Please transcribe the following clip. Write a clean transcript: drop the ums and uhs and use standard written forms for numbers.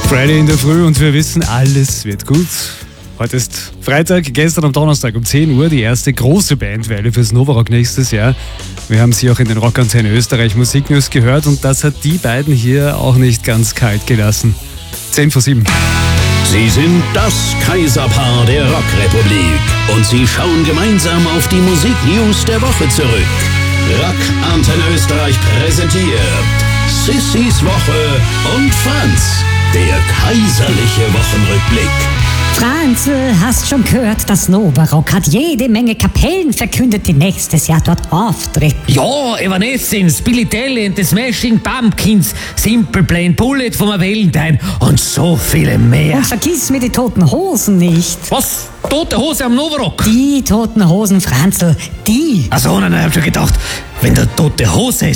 Friday in der Früh und wir wissen, alles wird gut. Heute ist Freitag, gestern am Donnerstag um 10 Uhr die erste große Bandwelle fürs Novarock nächstes Jahr. Wir haben sie auch in den Rockantenne Österreich Musiknews gehört und das hat die beiden hier auch nicht ganz kalt gelassen. 10 vor 7. Sie sind das Kaiserpaar der Rockrepublik und sie schauen gemeinsam auf die Musiknews der Woche zurück. Rockantenne Österreich präsentiert Sissys Woche und Franz, der kaiserliche Wochenrückblick. Franz, hast schon gehört, das Novarock hat jede Menge Kapellen verkündet, die nächstes Jahr dort auftreten. Ja, Evanescence, Billy Talent, The Smashing Pumpkins, Simple Plan, Bullet vom Valentine und so viele mehr. Und vergiss mir die Toten Hosen nicht. Was? Tote Hose am Novarock? Die Toten Hosen, Franzl, die. Achso, nein, ich hab schon gedacht, wenn der Tote Hose